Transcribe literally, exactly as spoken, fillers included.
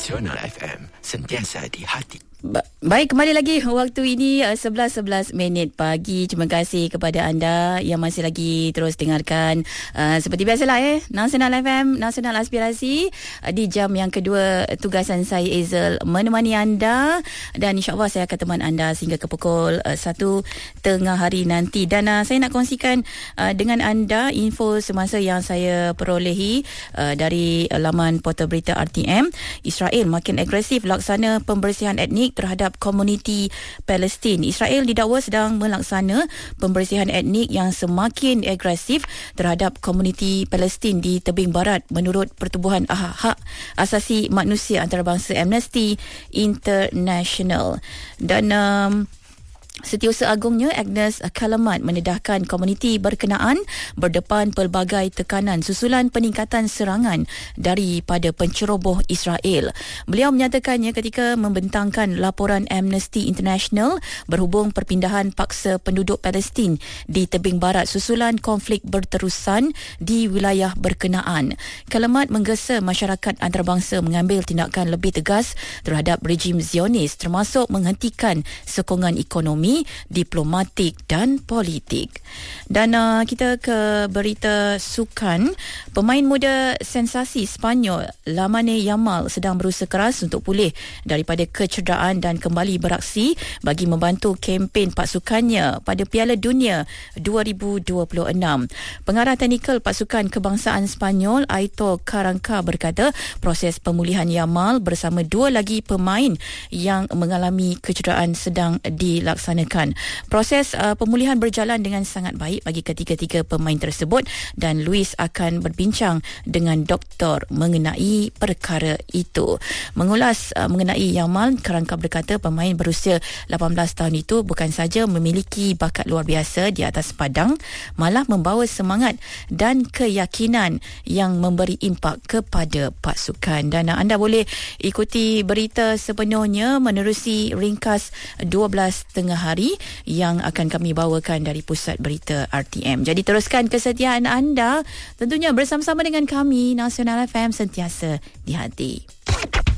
Nasional F M, sentiasa di hati. Ba- Baik, kembali lagi waktu ini uh, sebelas sebelas minit pagi. Terima kasih kepada anda yang masih lagi terus dengarkan uh, seperti biasalah eh Nasional F M, Nasional Aspirasi, uh, di jam yang kedua. Tugasan saya Ezel menemani anda, dan insyaAllah saya akan teman anda sehingga ke pukul uh, satu tengah hari nanti. Dan uh, saya nak kongsikan uh, dengan anda info semasa yang saya perolehi uh, dari uh, laman portal berita R T M. Israel makin agresif laksana pembersihan etnik terhadap komuniti Palestin. Israel didakwa sedang melaksana pembersihan etnik yang semakin agresif terhadap komuniti Palestin di tebing barat menurut Pertubuhan Hak Asasi Manusia Antarabangsa Amnesty International. Dan um, Setiausaha Agungnya Agnes Kalamat mendedahkan komuniti berkenaan berdepan pelbagai tekanan susulan peningkatan serangan daripada penceroboh Israel. Beliau menyatakannya ketika membentangkan laporan Amnesty International berhubung perpindahan paksa penduduk Palestin di tebing barat susulan konflik berterusan di wilayah berkenaan. Kalamat menggesa masyarakat antarabangsa mengambil tindakan lebih tegas terhadap rejim Zionis, termasuk menghentikan sokongan ekonomi, diplomatik dan politik. Dan uh, kita ke berita sukan. Pemain muda sensasi Sepanyol Lamine Yamal sedang berusaha keras untuk pulih daripada kecederaan dan kembali beraksi bagi membantu kempen pasukannya pada Piala Dunia dua ribu dua puluh enam. Pengarah teknikal pasukan kebangsaan Sepanyol Aitor Karanka berkata proses pemulihan Yamal bersama dua lagi pemain yang mengalami kecederaan sedang dilaksanakan. Proses uh, pemulihan berjalan dengan sangat baik bagi ketiga-tiga pemain tersebut, dan Luis akan berbincang dengan doktor mengenai perkara itu. Mengulas uh, mengenai Yamal, Karanka berkata pemain berusia lapan belas tahun itu bukan saja memiliki bakat luar biasa di atas padang, malah membawa semangat dan keyakinan yang memberi impak kepada pasukan. Dan uh, anda boleh ikuti berita sepenuhnya menerusi ringkas dua belas tengah hari yang akan kami bawakan dari pusat berita R T M. Jadi teruskan kesetiaan anda tentunya bersama-sama dengan kami Nasional F M, sentiasa di hati.